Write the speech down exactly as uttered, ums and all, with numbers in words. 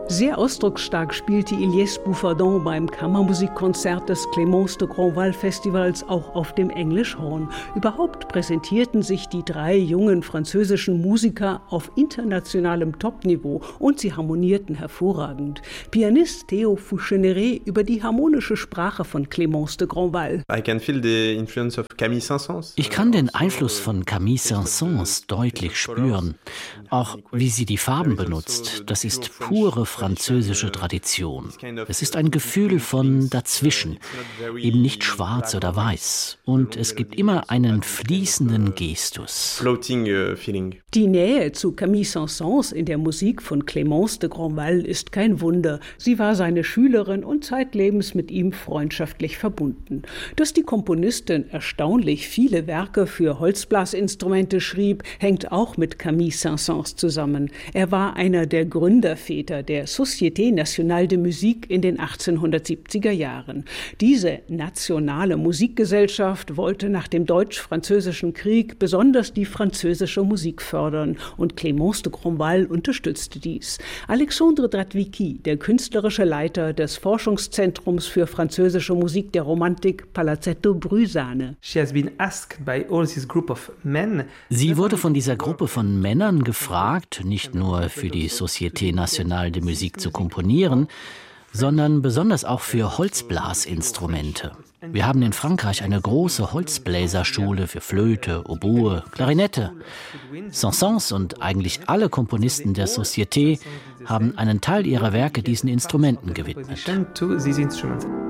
Sehr ausdrucksstark spielte Ilyes Bouffardon beim Kammermusikkonzert des Clémence de Grandval Festivals auch auf dem Englischhorn. Überhaupt präsentierten sich die drei jungen französischen Musiker auf internationalem Topniveau und sie harmonierten hervorragend. Pianist Theo Foucheneret über die harmonische Sprache von Clémence de Grandval. Ich kann den Einfluss von Camille Saint-Saëns deutlich spüren. Auch wie sie die Farben benutzt, das ist pure französische Tradition. Es ist ein Gefühl von dazwischen, eben nicht schwarz oder weiß. Und es gibt immer einen fließenden Gestus. Die Nähe zu Camille Saint-Saëns in der Musik von Clémence de Grandval ist kein Wunder. Sie war seine Schülerin und zeitlebens mit ihm freundschaftlich verbunden. Dass die Komponistin erstaunlich viele Werke für Holzblasinstrumente schrieb, hängt auch mit Camille Saint-Saëns zusammen. Er war einer der Gründerväter der Société Nationale de Musique in den achtzehnhundertsiebziger Jahren. Diese nationale Musikgesellschaft wollte nach dem Deutsch-Französischen Krieg besonders die französische Musik fördern und Clémence de Grandval unterstützte dies. Alexandre Dratwicky, der künstlerische Leiter des Forschungszentrums für französische Musik der Romantik Palazzetto Brüsane. Sie wurde von dieser Gruppe von Männern gefragt, nicht nur für die Société Nationale de Musique zu komponieren, sondern besonders auch für Holzblasinstrumente. Wir haben in Frankreich eine große Holzbläserschule für Flöte, Oboe, Klarinette. Saint-Saëns und eigentlich alle Komponisten der Société haben einen Teil ihrer Werke diesen Instrumenten gewidmet.